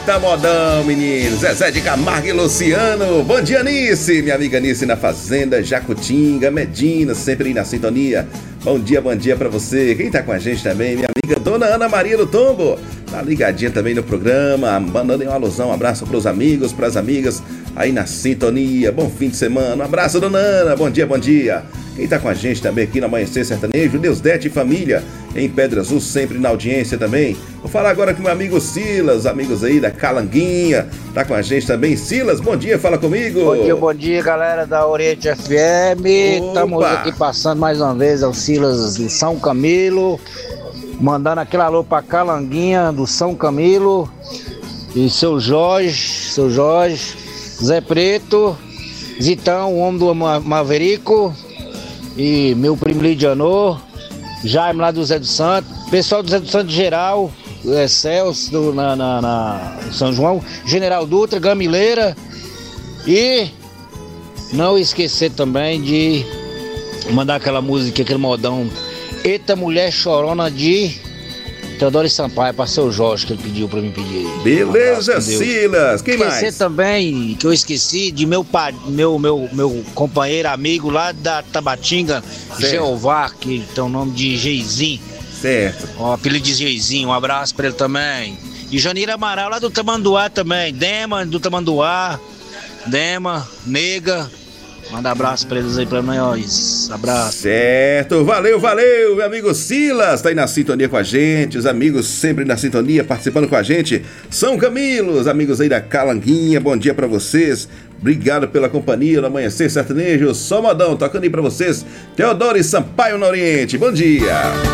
Eita modão, meninos. Zezé de Camargo e Luciano. Bom dia, Nice. Minha amiga Nice na Fazenda, Jacutinga, Medina, sempre aí na sintonia. Bom dia pra você. Quem tá com a gente também, minha amiga Dona Ana Maria do Tombo. Tá ligadinha também no programa, mandando uma alusão, um abraço pros amigos, pras amigas aí na sintonia. Bom fim de semana. Um abraço, Dona Ana. Bom dia. Quem tá com a gente também aqui no Amanhecer Sertanejo, Deusdete e família, em Pedra Azul, sempre na audiência também. Vou falar agora com meu amigo Silas, amigos aí da Calanguinha, tá com a gente também. Silas, bom dia, fala comigo. Bom dia, galera da Oriente FM. Estamos aqui passando mais uma vez, é o Silas de São Camilo, mandando aquele alô pra Calanguinha do São Camilo. E seu Jorge, Zé Preto, Zitão, o homem do Maverico, e meu primo Lidianor, Jaime lá do Zé do Santo, pessoal do Zé do Santo geral, Celso na São João, General Dutra, Gamileira, e não esquecer também de mandar aquela música, aquele modão, Eita Mulher Chorona de Teodoro Sampaio, para seu Jorge, que ele pediu pra mim pedir. Beleza, Silas. Quem mais? Esquecer também, que eu esqueci, de meu companheiro, amigo lá da Tabatinga, certo. Jeová, que tem o nome de Geizinho. Certo. O apelido de Geizinho, um abraço pra ele também. E Janira Amaral, lá do Tamanduá também. Dema, do Tamanduá. Dema, Nega. Manda abraço pra eles aí pra nós. Abraço. Certo, valeu, meu amigo Silas, tá aí na sintonia com a gente, os amigos sempre na sintonia, participando com a gente. São Camilo, os amigos aí da Calanguinha, bom dia pra vocês. Obrigado pela companhia no Amanhecer Sertanejo. Só modão, tocando aí pra vocês. Teodoro e Sampaio no Oriente, bom dia.